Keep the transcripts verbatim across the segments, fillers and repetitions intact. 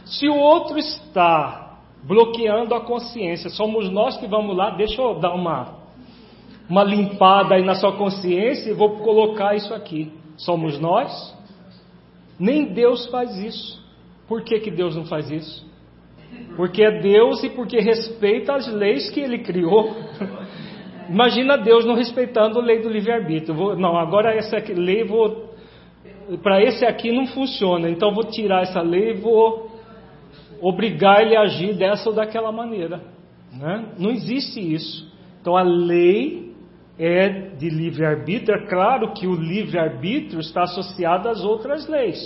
Se o outro está bloqueando a consciência, somos nós que vamos lá, deixa eu dar uma, uma limpada aí na sua consciência e vou colocar isso aqui. Somos nós? Nem Deus faz isso. Por que que Deus não faz isso? Porque é Deus e porque respeita as leis que Ele criou. Imagina Deus não respeitando a lei do livre-arbítrio. Vou, não, agora essa aqui, lei, vou, para esse aqui não funciona, então vou tirar essa lei e vou obrigar ele a agir dessa ou daquela maneira. Né? Não existe isso. Então a lei é de livre-arbítrio. É claro que o livre-arbítrio está associado às outras leis.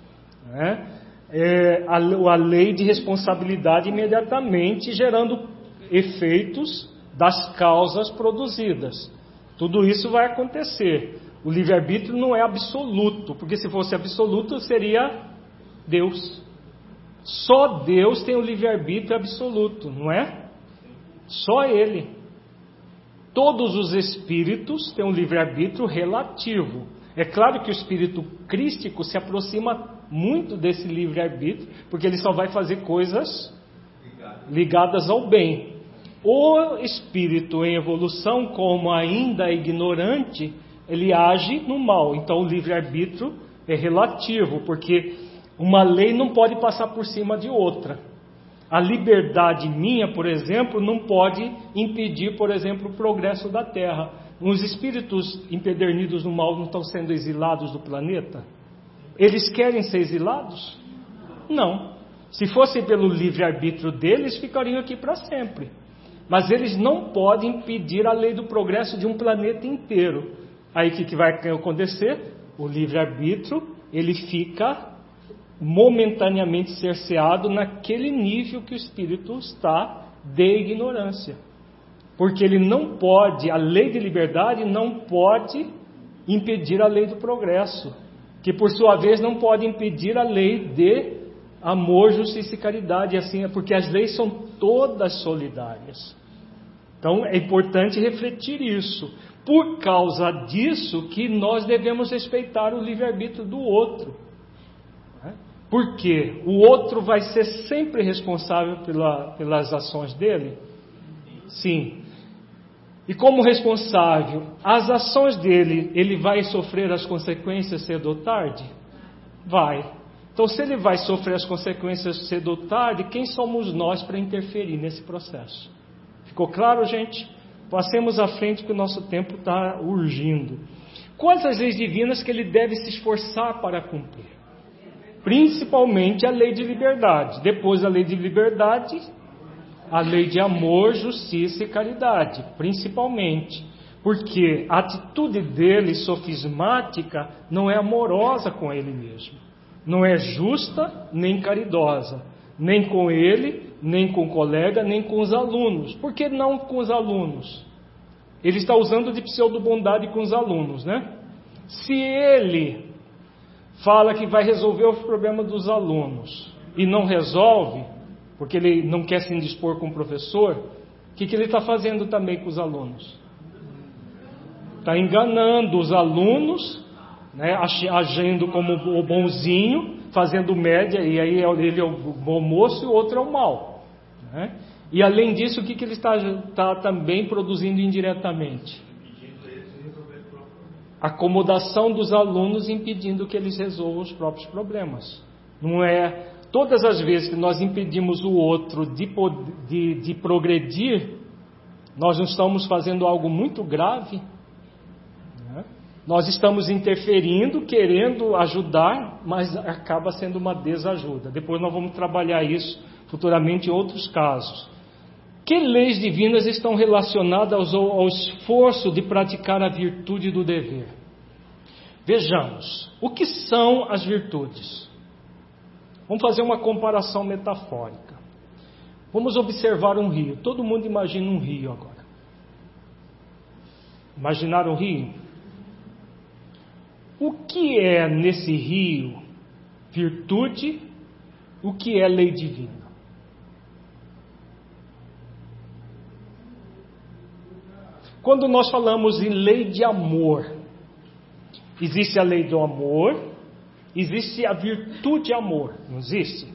Né? É a, a lei de responsabilidade imediatamente gerando efeitos das causas produzidas. Tudo isso vai acontecer. O livre-arbítrio não é absoluto, porque se fosse absoluto seria Deus. Só Deus tem o livre-arbítrio absoluto, não é? Só Ele. Todos os espíritos têm um livre-arbítrio relativo. É claro que o espírito crístico se aproxima muito desse livre-arbítrio, porque ele só vai fazer coisas ligadas ao bem. O espírito em evolução, como ainda é ignorante, ele age no mal. Então o livre-arbítrio é relativo, porque uma lei não pode passar por cima de outra. A liberdade minha, por exemplo, não pode impedir, por exemplo, o progresso da Terra. Os espíritos empedernidos no mal não estão sendo exilados do planeta? Eles querem ser exilados? Não. Se fosse pelo livre-arbítrio deles, ficariam aqui para sempre. Mas eles não podem impedir a lei do progresso de um planeta inteiro. Aí o que, que vai acontecer? O livre-arbítrio, ele fica momentaneamente cerceado naquele nível que o espírito está de ignorância. Porque ele não pode, a lei de liberdade não pode impedir a lei do progresso, que por sua vez não pode impedir a lei de amor, justiça e caridade, assim é, porque as leis são todas solidárias. Então é importante refletir isso. Por causa disso que nós devemos respeitar o livre-arbítrio do outro. Porque o outro vai ser sempre responsável pela, pelas ações dele? Sim. E como responsável, as ações dele, ele vai sofrer as consequências cedo ou tarde? Vai. Então, se ele vai sofrer as consequências cedo ou tarde, quem somos nós para interferir nesse processo? Ficou claro, gente? Passemos à frente que o nosso tempo está urgindo. Quais as leis divinas que ele deve se esforçar para cumprir? Principalmente a lei de liberdade. Depois a lei de liberdade, a lei de amor, justiça e caridade. Principalmente. Porque a atitude dele, sofismática, não é amorosa com ele mesmo. Não é justa nem caridosa. Nem com ele, nem com o colega, nem com os alunos. Por que não com os alunos? Ele está usando de pseudo-bondade com os alunos, né? Se ele fala que vai resolver o problema dos alunos e não resolve, porque ele não quer se indispor com o professor, o que, que ele está fazendo também com os alunos? Está enganando os alunos, né, agindo como o bonzinho, fazendo média, e aí ele é o bom moço e o outro é o mau. Né? E além disso, o que, que ele está, está também produzindo indiretamente? Acomodação dos alunos impedindo que eles resolvam os próprios problemas. Não é todas as vezes que nós impedimos o outro de, de, de progredir, nós não estamos fazendo algo muito grave. Né? Nós estamos interferindo, querendo ajudar, mas acaba sendo uma desajuda. Depois nós vamos trabalhar isso futuramente em outros casos. Que leis divinas estão relacionadas ao, ao esforço de praticar a virtude do dever? Vejamos, o que são as virtudes? Vamos fazer uma comparação metafórica. Vamos observar um rio. Todo mundo imagina um rio agora. Imaginaram um rio? O que é nesse rio virtude? O que é lei divina? Quando nós falamos em lei de amor, existe a lei do amor, existe a virtude amor, não existe?